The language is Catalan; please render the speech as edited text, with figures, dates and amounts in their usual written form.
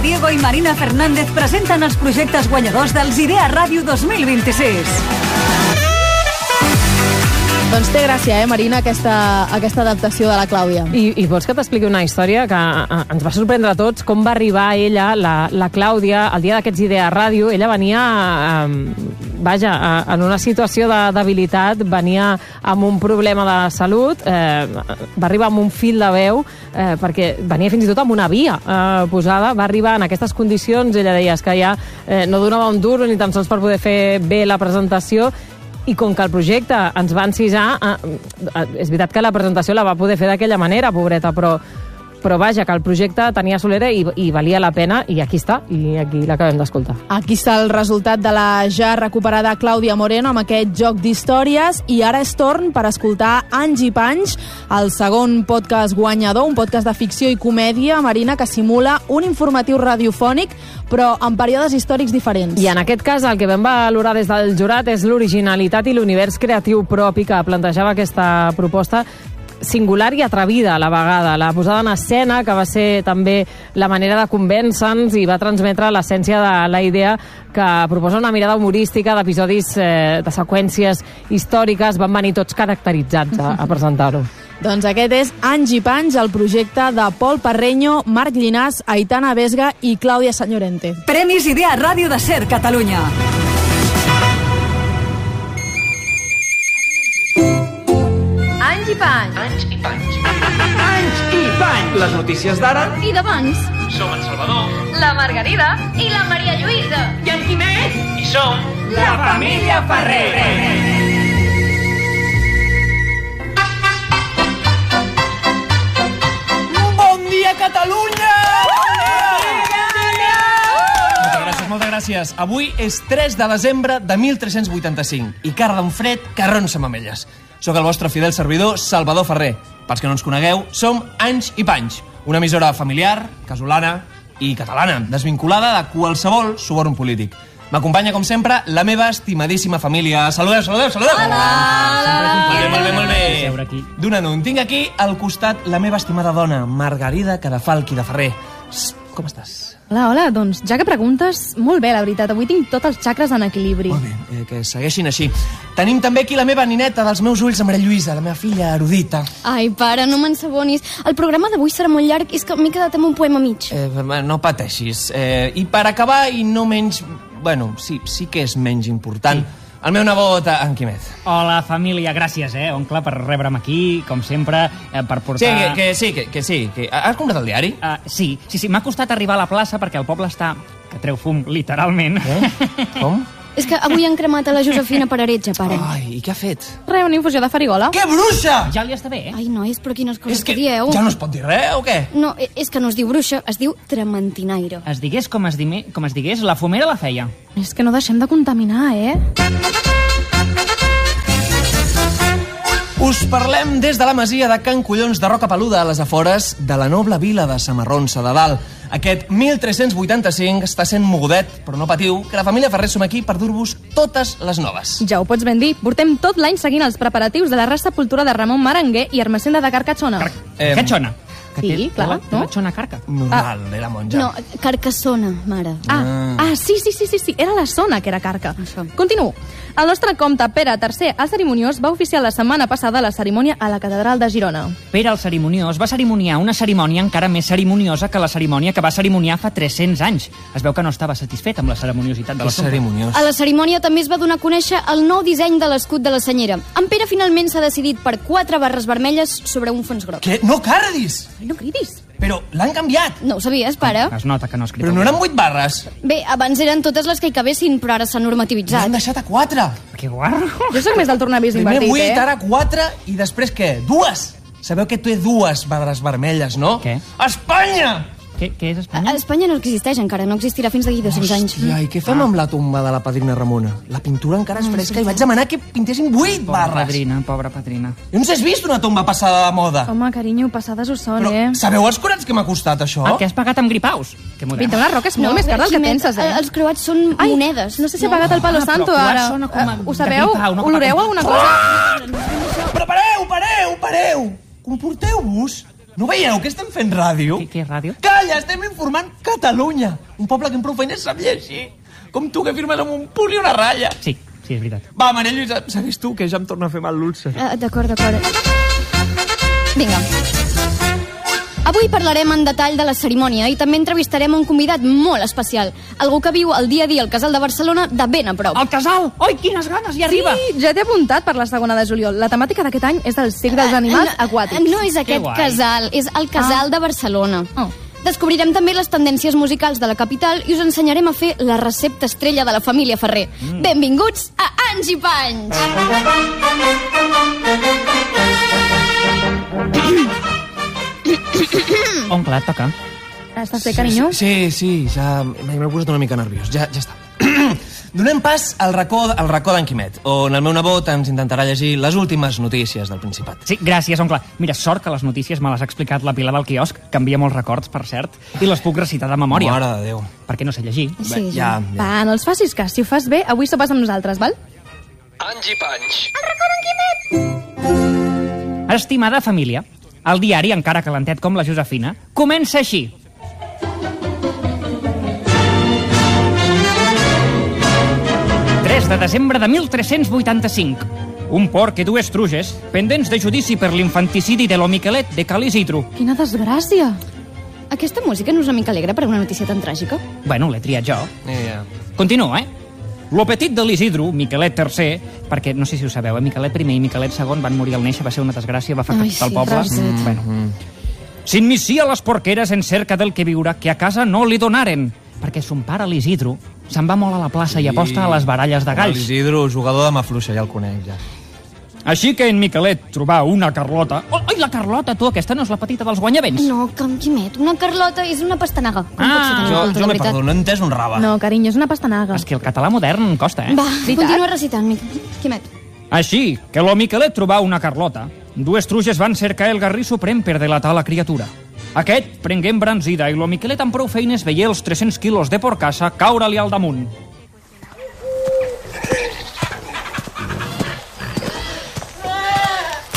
Diego i Marina Fernández presenten els projectes guanyadors dels Idea Ràdio 2026. Doncs té gràcia, Marina, aquesta adaptació de la Clàudia. I vols que t'expliqui una història que ens va sorprendre a tots, com va arribar ella, la Clàudia, el dia d'aquests Idea Ràdio. Ella venia, en una situació de debilitat, venia amb un problema de salut, va arribar amb un fil de veu, perquè venia fins i tot amb una via posada, va arribar en aquestes condicions, ella deia que ja no donava un duro ni tan sols per poder fer bé la presentació, i com que el projecte ens va encisar, és veritat que la presentació la va poder fer d'aquella manera, pobreta, però vaja, que el projecte tenia solera i valia la pena, i aquí està, i aquí l'acabem d'escoltar. Aquí està el resultat de la ja recuperada Clàudia Moreno amb aquest joc d'històries, i ara és torn per escoltar Anys i Panys, el segon podcast guanyador, un podcast de ficció i comèdia, Marina, que simula un informatiu radiofònic, però en períodes històrics diferents. I en aquest cas el que vam valorar des del jurat és l'originalitat i l'univers creatiu propi que plantejava aquesta proposta, singular i atrevida a la vegada. La posada en escena, que va ser també la manera de convèncer-nos i va transmetre l'essència de la idea, que proposa una mirada humorística d'episodis, de seqüències històriques. Van venir tots caracteritzats a presentar-ho. Doncs aquest és Anys i Panys, el projecte de Pol Parreño, Marc Llinàs, Aitana Vesga i Clàudia Senyorente. Premis Idea Ràdio de Ser Catalunya. Anys i Panys. Anys i Panys. Anys i Panys. Les notícies d'ara i d'abans. Som en Salvador, La Margarida i la Maria Lluïsa. I en Quimet. I som la família Ferrer. Bon dia, Catalunya! Moltes gràcies. Avui és 3 de desembre de 1385 i cara d'un fred que ronsa mamelles. Soc el vostre fidel servidor, Salvador Ferrer. Pels que no ens conegueu, som Anys i Panys, una emissora familiar, casolana i catalana, desvinculada de qualsevol suborn polític. M'acompanya, com sempre, la meva estimadíssima família. Saludeu! Molt bé. D'un en un. Tinc aquí al costat la meva estimada dona, Margarida Cadafalch i de Ferrer. Com estàs? Hola, doncs ja que preguntes, molt bé, la veritat. Avui tinc tots els xacres en equilibri. Molt bé, que segueixin així. Tenim també aquí la meva nineta dels meus ulls, la Maria Lluïsa, la meva filla erudita. Ai, pare, no m'ensabonis. El programa d'avui serà molt llarg, és que m'he quedat amb un poema mig. No pateixis. I per acabar, i no menys... Bueno, sí que és menys important... Sí. El meu nebot, en Quimet. Hola, família, gràcies, oncle, per rebre'm aquí, com sempre, per portar... Sí. Has comprat el diari? Sí. M'ha costat arribar a la plaça perquè el poble està... que treu fum, literalment. Com? És que avui han cremat a la Josefina per heretge, pare. Ai, i què ha fet? Res, una infusió de farigola. Que bruixa! Ja li està bé, Ai, nois, però quines coses que dieu. Ja no es pot dir res, o què? No, és que no es diu bruixa, es diu trementinaire. Es digués com es digués, la fumera la feia. És que no deixem de contaminar, Us parlem des de la masia de Can Collons de Roca Peluda, a les afores de la noble vila de Samarronsa de Dalt. Aquest 1385 està sent mogudet, però no patiu, que la família Ferrer som aquí per dur-vos totes les noves. Ja ho pots ben dir. Portem tot l'any seguint els preparatius de la resepultura de Ramon Maranguer i Ermessenda de Carcassona. Carcassona. Sí, clar, no? La xona carca. Normal, era monja. No, Carcassona, mare. Sí, era la zona que era carca. Això. Continuo. El nostre comte Pere III el Cerimoniós va oficiar la setmana passada la cerimònia a la catedral de Girona. Pere el Cerimoniós va cerimoniar una cerimònia encara més ceremoniosa que la cerimònia que va cerimoniar fa 300 anys. Es veu que no estava satisfet amb la ceremoniositat de la cerimoniós. A la cerimònia també es va donar a conèixer el nou disseny de l'escut de la senyera. En Pere finalment s'ha decidit per 4 barres vermelles sobre un fons groc. Què? No cardis! No cridis. Però l'han canviat. No ho sabies, pare? Es nota que no ha escrit. Però no eren 8 barres. Bé, abans eren totes les que hi cabessin, però ara s'ha normativitzat. L'han deixat a 4. Que guarro. Jo soc més del tornavís invertit, Primer 8, ara 4, i després què? 2. Sabeu que té 2 barres vermelles, no? Què? Espanya! Què és Espanya? Espanya no existeix encara, no existirà fins d'aquí 200 anys. Hòstia, i què fem amb la tomba de la padrina Ramona? La pintura encara és fresca i vaig demanar que pintessin 8 barres. Pobra padrina. I on s'has vist una tomba passada de moda? Home, carinyo, passades ho són, Però sabeu els curats que m'ha costat, això? Que has pagat amb gripaus? Que modern. Pintar una roca és molt més car del que penses, Els croats són monedes. No sé si ha pagat el Palo Santo, però ara. sona com a Ho sabeu? de gripau, no com a Oloreu com- alguna cosa? Però pareu! Comporteu-vos! No veieu que estem fent ràdio? Què és ràdio? Calla, estem informant Catalunya. Un poble que amb prou feines sap llegir. Com tu, que firmes amb un punt i una ratlla. Sí, és veritat. Va, Maria Lluïsa, segueix tu, que ja em torna a fer mal l'úlcer. D'acord. Vinga. Avui parlarem en detall de la cerimònia i també entrevistarem un convidat molt especial. Algú que viu el dia a dia al Casal de Barcelona de ben a prop. El casal! Oi, quines ganes, ja arriba! Sí, ja t'he apuntat per la segona de juliol. La temàtica d'aquest any és el circ dels animals aquàtics. No és aquest casal, és el Casal de Barcelona. Descobrirem també les tendències musicals de la capital i us ensenyarem a fer la recepta estrella de la família Ferrer. Benvinguts a Anys i Panys! Oncle, et toca. Estàs bé, carinyo? Sí, ja m'he posat una mica nerviós. Ja està. Donem pas al racó d'en Quimet, on el meu nebot ens intentarà llegir les últimes notícies del Principat. Sí, gràcies, oncle. Mira, sort que les notícies me les ha explicat la Pilar del quiosc, que envia molts records, per cert, i les puc recitar de memòria. Mare de Déu. Perquè no sé llegir. Sí, Ja. Va, no els facis cas. Si ho fas bé, avui sopes amb nosaltres, val? Anys i Panys. Estimada família, el diari, encara calentet com la Josefina, comença així. De desembre de 1385. Un porc i dues truges, pendents de judici per l'infanticidi de lo Miquelet de Cal Isidro. Quina desgràcia. Aquesta música no és una mica alegre per una notícia tan tràgica? Bueno, l'he triat jo. Ja. Continua, Lo petit de l'Isidro, Miquelet III, perquè no sé si ho sabeu, Miquelet I i Miquelet II van morir al néixer, va ser una desgràcia, va afectar tot el poble. Bueno. S'inicia a les porqueres en cerca del que viure, que a casa no li donaren, perquè son pare, l'Isidro, se'n va molt a la plaça i aposta a les baralles de galls. L'Isidro, jugador de mà fluixa, ja el conec, ja. Així que en Miquelet trobà una Carlota... Oi, la Carlota, tu, aquesta no és la petita dels guanyavents? No, que en Quimet, una Carlota és una pastanaga. Com pot ser tan Jo inculta, de m'he veritat? perdut, no he entès un raba. No, carinyo, és una pastanaga. És que el català modern costa, Va, Veritat? continua recitant, Quimet. Així que lo Miquelet trobà una Carlota. Dues truges van cercar el garrí suprem per delatar la criatura. Aquest prengué embranzida i lo Miquelet amb prou feines veia els 300 quilos de porcassa caure-li al damunt.